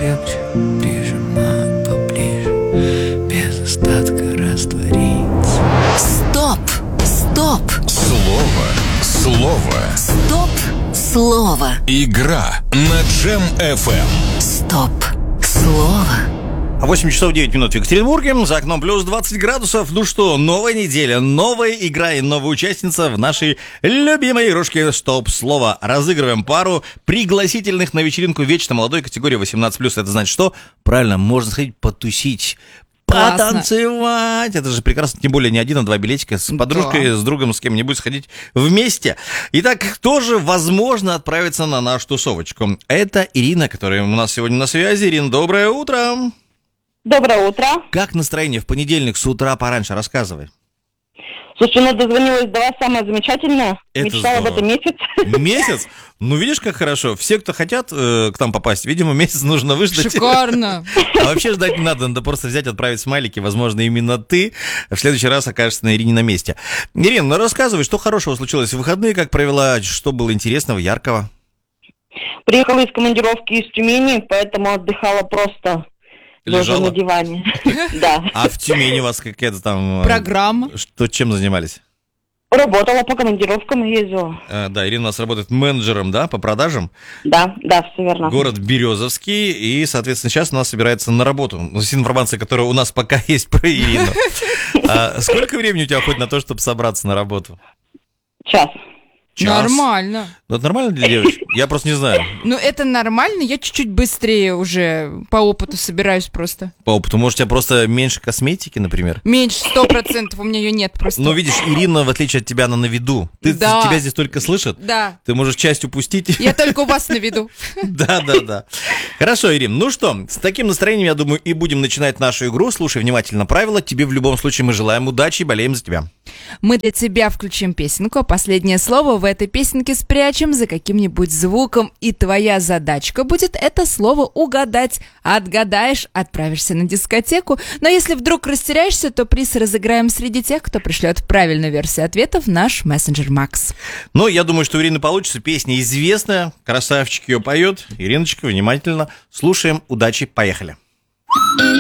крепче, прижимаю поближе, без остатка раствориться. Стоп! Стоп! Слово. Стоп! Слово. Игра на Джем FM. Стоп! Слово. 8 часов 9 минут в Екатеринбурге, за окном плюс 20 градусов. Ну что, новая неделя, новая игра и новая участница в нашей любимой игрушке «Стоп-слово». Разыгрываем пару пригласительных на вечеринку вечно молодой категории 18+. Это значит что? Правильно, можно сходить потусить, потанцевать. Это же прекрасно, тем более не один, а два билетика с подружкой, с другом, с кем-нибудь сходить вместе. Итак, тоже возможно отправиться на нашу тусовочку. Это Ирина, которая у нас сегодня на связи. Ирина, доброе утро. Доброе утро. Как настроение в понедельник с утра пораньше? Рассказывай. Слушай, ну дозвонилась до вас, самое замечательное. Это Мечтала об здорово. этом месяц. Месяц? Ну, видишь, как хорошо. Все, кто хотят к нам попасть, видимо, месяц нужно выждать. Шикарно. А вообще ждать не надо просто взять, отправить смайлики. Возможно, именно ты в следующий раз окажешься на Ирине на месте. Ирина, ну рассказывай, что хорошего случилось в выходные, как провела, что было интересного, яркого? Приехала из командировки из Тюмени, поэтому отдыхала просто лежа Лежала? на диване. Да. А в Тюмени у вас какая-то там... Программа. Что, чем занимались? Работала по командировкам и ездила. Да, Ирина у нас работает менеджером, да, по продажам. Да, все верно. Город Березовский, и, соответственно, сейчас у нас собирается на работу. С информацией, которая у нас пока есть про Ирину. Сколько времени у тебя уходит на то, чтобы собраться на работу? Час. Нормально. Ну, это нормально для девочек? Я просто не знаю. Ну, это нормально. Я чуть-чуть быстрее уже по опыту собираюсь просто. По опыту, может, у тебя просто меньше косметики, например? Меньше 100%, у меня ее нет просто. Ну, видишь, Ирина, в отличие от тебя, она на виду. Да. Тебя здесь только слышат. Да. Ты можешь часть упустить. Я только у вас на виду. Да. Хорошо, Ирин, ну что, с таким настроением, я думаю, и будем начинать нашу игру. Слушай внимательно правила. Тебе в любом случае мы желаем удачи и болеем за тебя. Мы для тебя включим песенку, а последнее слово в этой песенке спрячем за каким-нибудь звуком, и твоя задачка будет это слово угадать. Отгадаешь, отправишься на дискотеку, но если вдруг растеряешься, то приз разыграем среди тех, кто пришлет правильную версию ответа в наш мессенджер Макс. Ну, я думаю, что у Ирины получится. Песня известная, красавчик ее поет. Ириночка, внимательно слушаем. Удачи, поехали.